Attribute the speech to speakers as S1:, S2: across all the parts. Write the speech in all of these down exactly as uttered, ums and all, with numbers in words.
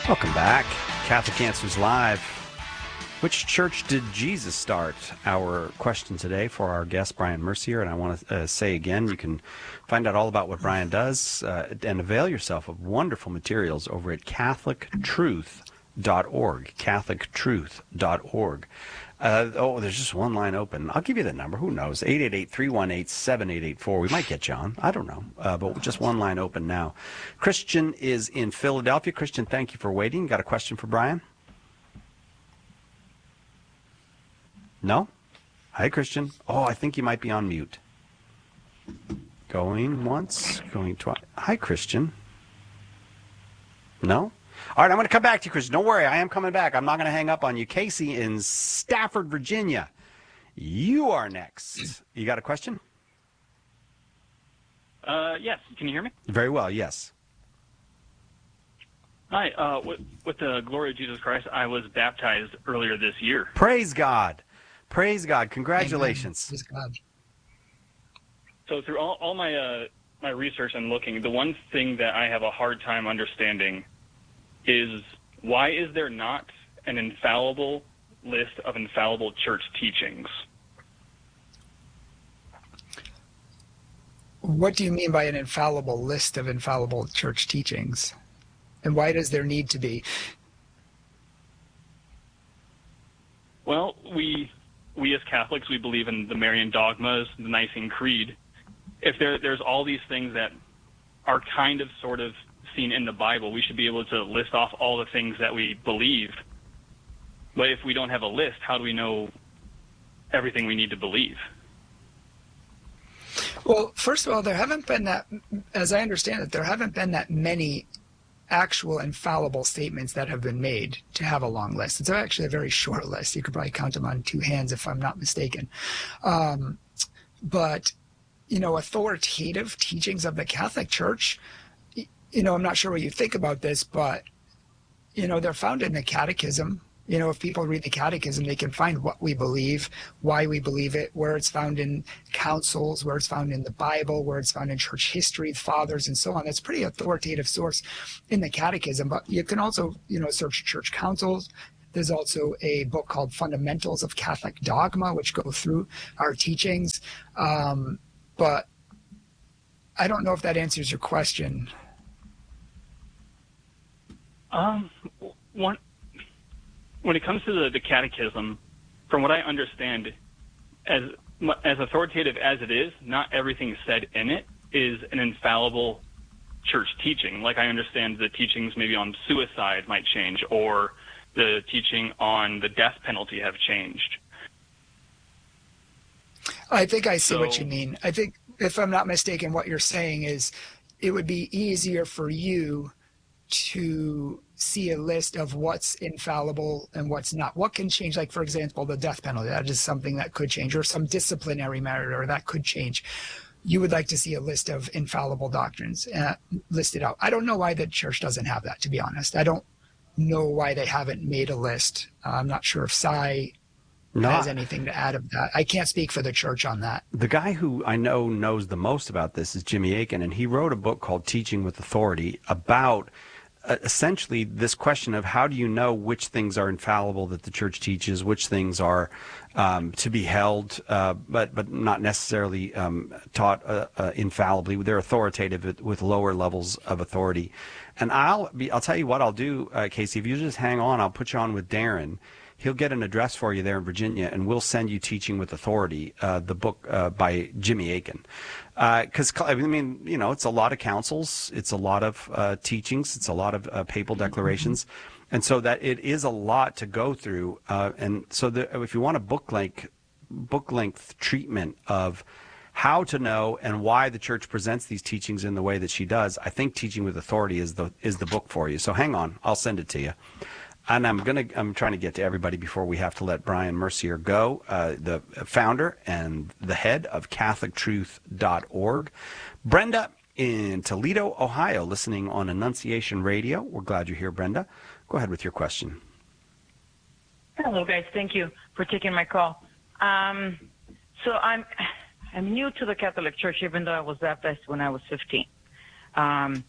S1: Welcome back. Catholic Answers Live. Which church did Jesus start? Our question today for our guest, Brian Mercier. And I want to uh, say again, you can find out all about what Brian does uh, and avail yourself of wonderful materials over at Catholic Truth dot org. Catholic Truth dot org. Uh, oh, there's just one line open. I'll give you the number. Who knows? eight eight eight, three one eight, seven eight eight four. We might get you on. I don't know. Uh, but just one line open now. Christian is in Philadelphia. Christian, thank you for waiting. Got a question for Brian? No? Hi, Christian. Oh, I think you might be on mute. Going once, going twice. Hi, Christian. No? All right, I'm going to come back to you, Christian. Don't worry, I am coming back. I'm not going to hang up on you. Casey in Stafford, Virginia. You are next. You got a question?
S2: Uh, yes. Can you hear me?
S1: Very well, yes.
S2: Hi. Uh, with, with the glory of Jesus Christ, I was baptized earlier this year.
S1: Praise God. Praise God. Congratulations.
S3: Praise God.
S2: So through all, all my uh, my research and looking, the one thing that I have a hard time understanding is why is there not an infallible list of infallible church teachings?
S3: What do you mean by an infallible list of infallible church teachings? And why does there need to be?
S2: Well, we we as Catholics, we believe in the Marian dogmas, the Nicene Creed. If there there's all these things that are kind of sort of seen in the Bible, we should be able to list off all the things that we believe. But if we don't have a list, how do we know everything we need to believe?
S3: Well, first of all, there haven't been that, as I understand it, there haven't been that many actual infallible statements that have been made to have a long list. It's actually a very short list. You could probably count them on two hands if I'm not mistaken. Um, but, you know, authoritative teachings of the Catholic Church, you know, I'm not sure what you think about this, but, you know, they're found in the Catechism. You know, if people read the Catechism, they can find what we believe, why we believe it, where it's found in councils, where it's found in the Bible, where it's found in church history, fathers, and so on. That's a pretty authoritative source in the Catechism. But you can also, you know, search church councils. There's also a book called Fundamentals of Catholic Dogma, which go through our teachings. Um, but I don't know if that answers your question.
S2: Um, one, when it comes to the, the Catechism, from what I understand, as as authoritative as it is, not everything said in it is an infallible church teaching. Like I understand the teachings maybe on suicide might change, or the teaching on the death penalty have changed.
S3: I think I see
S2: So,
S3: what you mean. I think, if I'm not mistaken, what you're saying is it would be easier for you to see a list of what's infallible and what's not. What can change? Like, for example, the death penalty, that is something that could change, or some disciplinary matter that could change. You would like to see a list of infallible doctrines uh, listed out. I don't know why the church doesn't have that, to be honest. I don't know why they haven't made a list. Uh, I'm not sure if Cy
S1: Not,
S3: has anything to add of that. I can't speak for the church on that.
S1: The guy who I know knows the most about this is Jimmy Akin, and he wrote a book called Teaching with Authority about uh, essentially this question of how do you know which things are infallible that the church teaches, which things are um, to be held, uh, but but not necessarily um, taught uh, uh, infallibly. They're authoritative with, with lower levels of authority. And I'll be, I'll tell you what I'll do, uh, Casey. If you just hang on, I'll put you on with Darren. He'll get an address for you there in Virginia, and we'll send you Teaching with Authority, uh, the book uh, by Jimmy Akin. Because, uh, I mean, you know, it's a lot of councils, it's a lot of uh, teachings, it's a lot of uh, papal declarations. And so that it is a lot to go through. Uh, and so the, if you want a book length, book length treatment of how to know and why the church presents these teachings in the way that she does, I think Teaching with Authority is the is the book for you. So hang on, I'll send it to you. And I'm gonna I'm trying to get to everybody before we have to let Brian Mercier go, uh, the founder and the head of Catholic Truth dot org. Brenda in Toledo, Ohio, listening on Annunciation Radio. We're glad you're here, Brenda. Go ahead with your question.
S4: Hello, guys. Thank you for taking my call. Um, so I'm I'm new to the Catholic Church, even though I was baptized when I was fifteen. Um,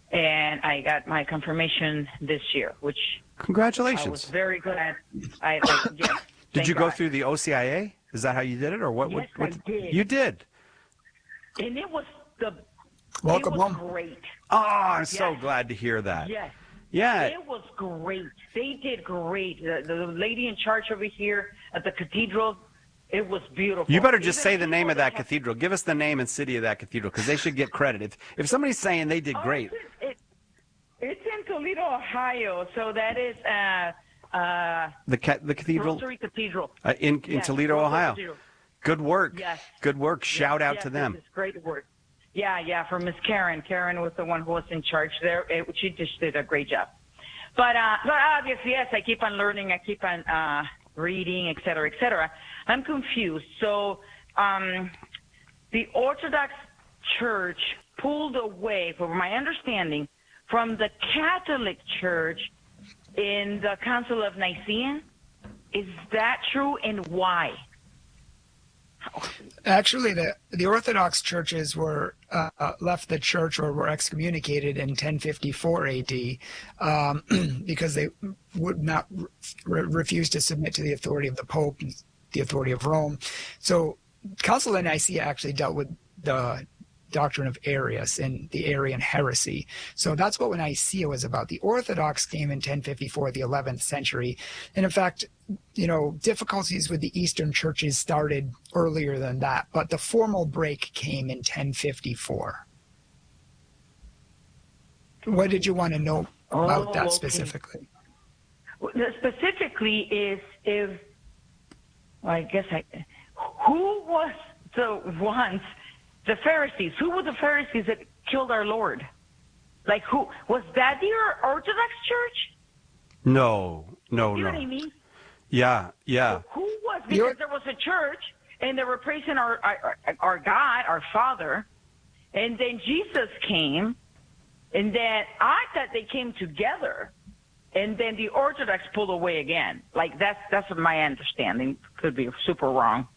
S4: and I got my confirmation this year, which
S1: Congratulations.
S4: I was very glad. I like, yes,
S1: Did you go
S4: God.
S1: through the O C I A? Is that how you did it, or what?
S4: Yes,
S1: what, what
S4: I did.
S1: You did.
S4: And it was the
S3: Welcome
S4: it was
S3: home.
S4: great.
S1: Oh, I'm so
S4: Yes.
S1: glad to hear that.
S4: Yes.
S1: Yeah.
S4: It was great. They did great. The, the lady in charge over here at the cathedral, it was beautiful.
S1: You better just
S4: Even
S1: say the name
S4: people
S1: of that
S4: have-
S1: cathedral. Give us the name and city of that cathedral, because they should get credit. If if somebody's saying they did
S4: Oh,
S1: great,
S4: It's, in- it, it's in Toledo, Ohio. So that is uh, uh,
S1: the ca- the cathedral
S4: Rosary Cathedral.
S1: uh, in in
S4: Yes,
S1: Toledo,
S4: Rosary
S1: Ohio.
S4: Cathedral.
S1: Good work.
S4: Yes.
S1: Good work. Shout out
S4: yes,
S1: to them.
S4: It's great work. Yeah, yeah, for Miss Karen. Karen was the one who was in charge there. It, she just did a great job. But, uh, but obviously, yes, I keep on learning. I keep on uh, reading, et cetera, et cetera. I'm confused. So um, the Orthodox Church pulled away, from my understanding, from the Catholic Church in the Council of Nicaea. Is that true, and why?
S3: Actually, the the Orthodox churches were uh, uh, left the church or were excommunicated in ten fifty-four A D um, because they would not re- refuse to submit to the authority of the Pope and the authority of Rome. So, Council of Nicaea actually dealt with the doctrine of Arius and the Arian heresy. So that's what Nicaea was about. The Orthodox came in ten fifty-four, the eleventh century. And in fact, you know, difficulties with the Eastern churches started earlier than that, but the formal break came in ten fifty-four. What did you want to know about
S4: Oh,
S3: that
S4: okay.
S3: specifically?
S4: The- Specifically is if, well, I guess I, who was the ones, the Pharisees? Who were the Pharisees that killed our Lord? Like who, was that the Orthodox Church?
S1: No, no,
S4: You know
S1: no.
S4: what I mean?
S1: Yeah, yeah.
S4: Who was,
S3: You're-
S4: because there was a church and they were praising our, our, our God, our Father, and then Jesus came, and then I thought they came together, and then the Orthodox pulled away again. Like that's that's my understanding. Could be super wrong.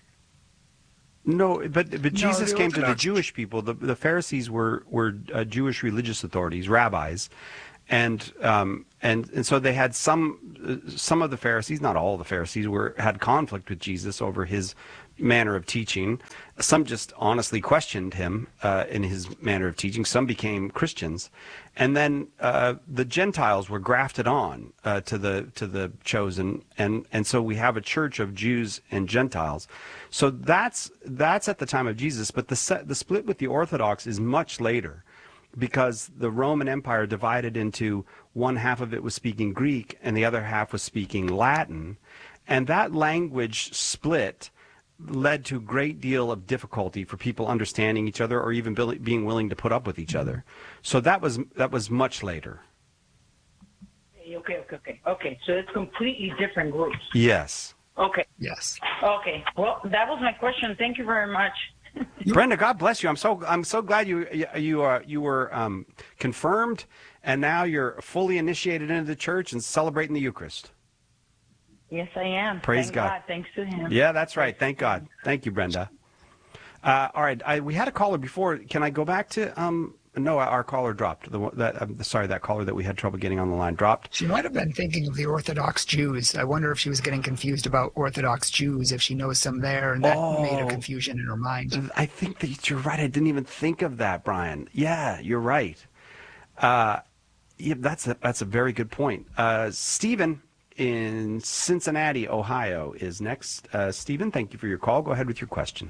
S1: No, but but Jesus
S3: the
S1: came to the
S3: Orthodox-
S1: Jewish people. The the Pharisees were were uh, Jewish religious authorities, rabbis, and um and and so they had some uh, some of the Pharisees, not all of the Pharisees, were had conflict with Jesus over his manner of teaching. Some just honestly questioned him uh, in his manner of teaching. Some became Christians, and then uh, the Gentiles were grafted on uh, to the to the chosen, and and so we have a church of Jews and Gentiles. So that's that's at the time of Jesus, but the set, the split with the Orthodox is much later, because the Roman Empire divided into one half of it was speaking Greek and the other half was speaking Latin, and that language split led to a great deal of difficulty for people understanding each other or even being willing to put up with each other. So that was that was much later.
S4: Okay, okay, okay, okay. So it's completely different groups.
S1: Yes.
S4: Okay,
S3: Yes.
S4: okay. Well, that was my question. Thank you very much.
S1: Brenda, God bless you. I'm so I'm so glad you you you, uh, you were um, confirmed, and now you're fully initiated into the church and celebrating the Eucharist.
S4: Yes, I am.
S1: Praise
S4: Thank
S1: God.
S4: God. Thanks to him.
S1: Yeah, that's right. Thank God. Thank you, Brenda. Uh, all right, I, we had a caller before. Can I go back to? Um, no, our caller dropped. The one- that I'm sorry, that caller that we had trouble getting on the line dropped.
S3: She might have been thinking of the Orthodox Jews. I wonder if she was getting confused about Orthodox Jews, if she knows some there, and that made a
S1: Oh.
S3: confusion in her mind.
S1: I think that you're right. I didn't even think of that, Brian. Yeah, you're right. Uh, yeah, that's a, that's a very good point. Uh, Stephen in Cincinnati, Ohio, is next. Uh, Stephen, thank you for your call. Go ahead with your question.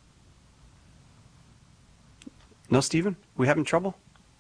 S1: No, Stephen? We having trouble?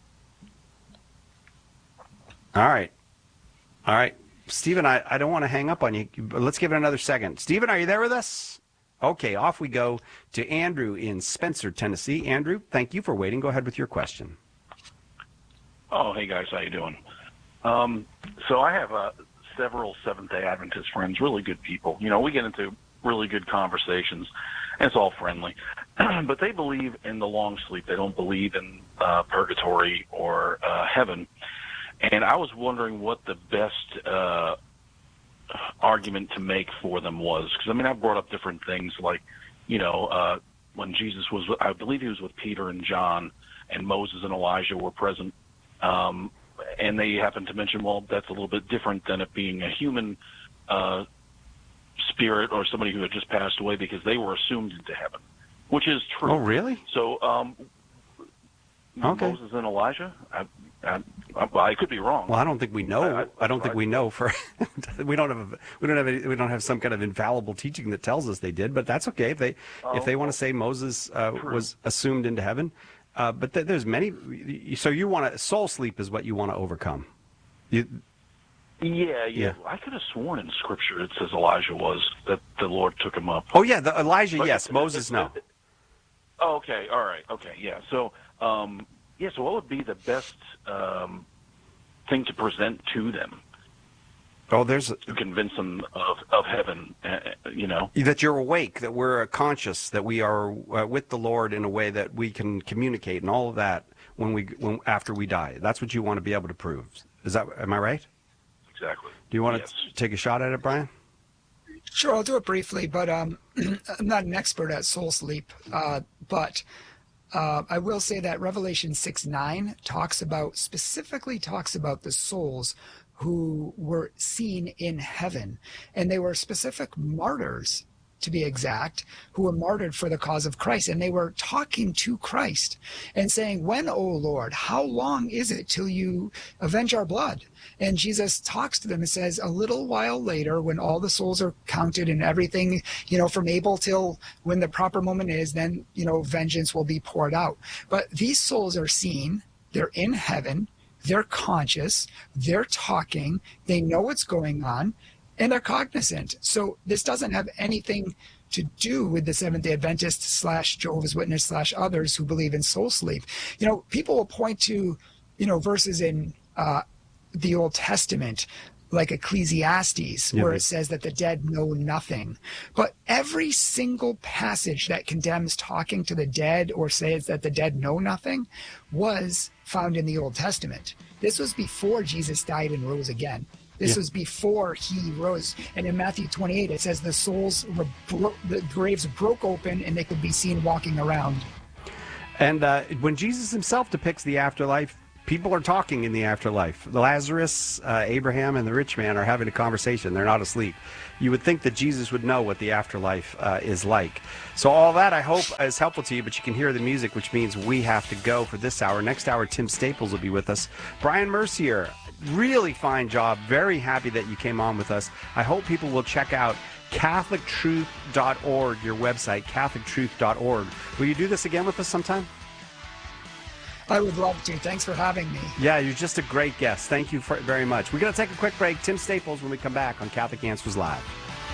S1: All right. All right. Stephen, I, I don't want to hang up on you, but let's give it another second. Stephen, are you there with us? Okay, off we go to Andrew in Spencer, Tennessee. Andrew, thank you for waiting. Go ahead with your question.
S5: Oh, hey guys, how you doing? Um, so I have uh, several Seventh-day Adventist friends, really good people. You know, we get into really good conversations, and it's all friendly. But they believe in the long sleep. They don't believe in uh, purgatory or uh, heaven. And I was wondering what the best uh, argument to make for them was. Because, I mean, I brought up different things like, you know, uh, when Jesus was, I believe he was with Peter and John, and Moses and Elijah were present Um, and they happen to mention, well, that's a little bit different than it being a human uh, spirit or somebody who had just passed away, because they were assumed into heaven, which is true.
S1: Oh, really?
S5: So um,
S1: okay.
S5: Moses and Elijah, I, I, I, I could be wrong.
S1: Well, I don't think we know.
S5: I, I,
S1: I don't think we know for. we don't have. We don't have. Any, we don't have some kind of infallible teaching that tells us they did. But that's okay if they
S5: oh,
S1: if they want to say Moses uh, was assumed into heaven. Uh, but th- there's many. So you want to soul sleep is what you want to overcome. You,
S5: yeah, yeah,
S1: yeah.
S5: I could have sworn in Scripture it says Elijah was that the Lord took him up.
S1: Oh yeah, the Elijah.
S5: But,
S1: yes, Moses. No.
S5: Oh, okay. All right. Okay. Yeah. So. Um, Yeah, so what would be the best um, thing to present to them?
S1: Oh, there's
S5: to convince them of, of heaven, uh, you know.
S1: That you're awake, that we're conscious, that we are uh, with the Lord in a way that we can communicate, and all of that when we when after we die. That's what you want to be able to prove. Is that? Am I right?
S5: Exactly.
S1: Do you want
S5: yes.
S1: to take a shot at it, Brian?
S3: Sure, I'll do it briefly, but um, I'm not an expert at soul sleep, uh, but. Uh, I will say that Revelation six nine talks about, specifically talks about the souls who were seen in heaven. And they were specific martyrs, to be exact, who were martyred for the cause of Christ. And they were talking to Christ and saying, when, O Lord, how long is it till you avenge our blood? And Jesus talks to them and says, a little while later, when all the souls are counted and everything, you know, from Abel till when the proper moment is, then, you know, vengeance will be poured out. But these souls are seen, they're in heaven, they're conscious, they're talking, they know what's going on, and they're cognizant. So this doesn't have anything to do with the Seventh-day Adventists slash Jehovah's Witness slash others who believe in soul sleep. You know, people will point to, you know, verses in uh, the Old Testament, like Ecclesiastes,
S1: yeah,
S3: where
S1: but...
S3: it says that the dead know nothing. But every single passage that condemns talking to the dead or says that the dead know nothing was found in the Old Testament. This was before Jesus died and rose again. This yeah. was before he rose. And in Matthew twenty-eight, it says the souls were bro- the graves broke open and they could be seen walking around.
S1: And uh, when Jesus himself depicts the afterlife, people are talking in the afterlife. Lazarus, uh, Abraham, and the rich man are having a conversation. They're not asleep. You would think that Jesus would know what the afterlife uh, is like. So all that, I hope, is helpful to you, but you can hear the music, which means we have to go for this hour. Next hour, Tim Staples will be with us. Brian Mercier, really fine job. Very happy that you came on with us. I hope people will check out Catholic Truth dot org, your website, Catholic Truth dot org. Will you do this again with us sometime?
S3: I would love to. Thanks for having me.
S1: Yeah, you're just a great guest. Thank you for, very much. We're going to take a quick break. Tim Staples when we come back on Catholic Answers Live.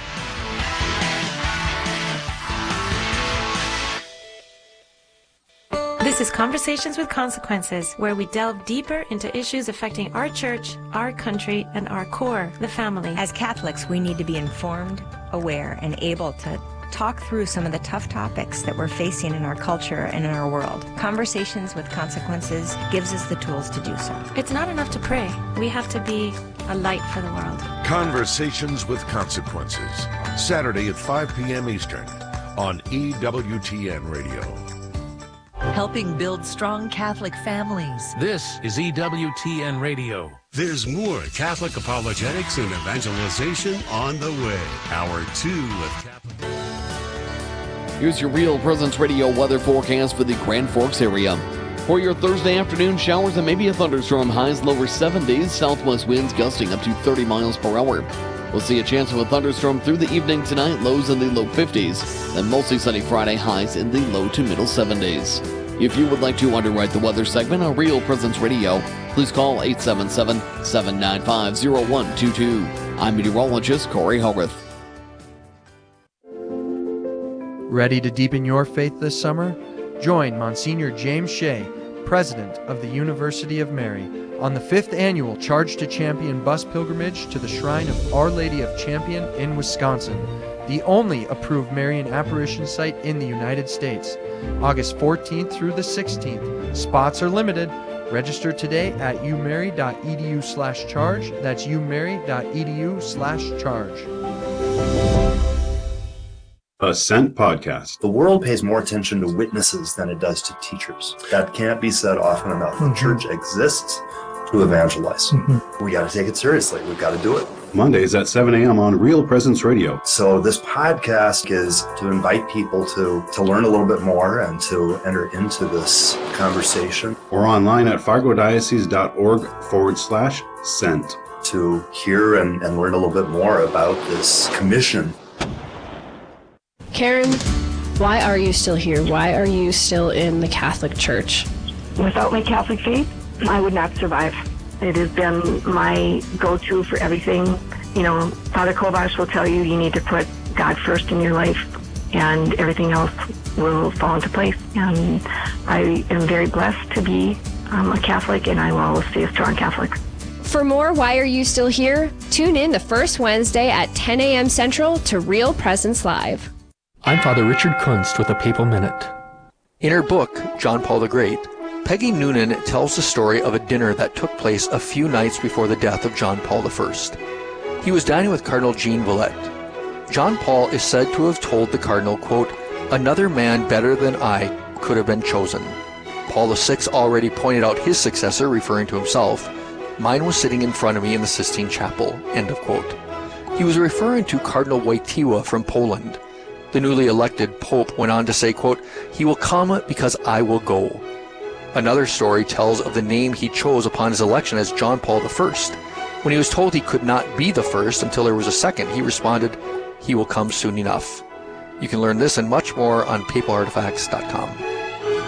S6: This is Conversations with Consequences, where we delve deeper into issues affecting our church, our country, and our core, the family.
S7: As Catholics, we need to be informed, aware, and able to talk through some of the tough topics that we're facing in our culture and in our world. Conversations with Consequences gives us the tools to do so.
S6: It's not enough to pray. We have to be a light for the world.
S8: Conversations with Consequences, Saturday at five p.m. Eastern on E W T N Radio.
S9: Helping build strong Catholic families.
S10: This is E W T N Radio.
S11: There's more Catholic apologetics and evangelization on the way. Hour two of Catholic.
S12: Here's your Real Presence Radio weather forecast for the Grand Forks area. For your Thursday afternoon, showers and maybe a thunderstorm, highs lower seventies, southwest winds gusting up to thirty miles per hour. We'll see a chance of a thunderstorm through the evening tonight, lows in the low fifties. Then mostly sunny Friday, highs in the low to middle seventies. If you would like to underwrite the weather segment on Real Presence Radio, please call eight seven seven, seven nine five, zero one two two. I'm meteorologist Corey Hogarth.
S13: Ready to deepen your faith this summer? Join Monsignor James Shea, President of the University of Mary, on the fifth annual Charge to Champion bus pilgrimage to the Shrine of Our Lady of Champion in Wisconsin, the only approved Marian apparition site in the United States. August fourteenth through the sixteenth. Spots are limited. Register today at umary.edu slash charge. That's umary.edu slash charge.
S14: A Sent Podcast.
S15: The world pays more attention to witnesses than it does to teachers. That can't be said often enough.
S16: Mm-hmm.
S15: The church exists to evangelize.
S16: Mm-hmm.
S15: We got to take it seriously. We've got to do it.
S14: Mondays at seven a.m. on Real Presence Radio.
S15: So this podcast is to invite people to, to learn a little bit more and to enter into this conversation.
S14: Or online at fargodiocese.org forward slash sent.
S15: To hear and, and learn a little bit more about this commission.
S17: Karen, why are you still here? Why are you still in the Catholic Church?
S18: Without my Catholic faith, I would not survive. It has been my go-to for everything. You know, Father Kovacs will tell you you need to put God first in your life and everything else will fall into place. And I am very blessed to be um, a Catholic, and I will always stay a strong Catholic.
S19: For more Why Are You Still Here? Tune in the first Wednesday at ten a.m. Central to Real Presence Live.
S20: I'm Father Richard Kunst with a Papal Minute. In her book, John Paul the Great, Peggy Noonan tells the story of a dinner that took place a few nights before the death of John Paul the First. He was dining with Cardinal Jean Villette. John Paul is said to have told the Cardinal, quote, "Another man better than I could have been chosen. Paul the Sixth already pointed out his successor, referring to himself. Mine was sitting in front of me in the Sistine Chapel," end of quote. He was referring to Cardinal Wojtyła from Poland. The newly elected Pope went on to say, quote, "He will come because I will go." Another story tells of the name he chose upon his election as John Paul the First. When he was told he could not be the first until there was a second, he responded, "He will come soon enough." You can learn this and much more on papal artifacts dot com.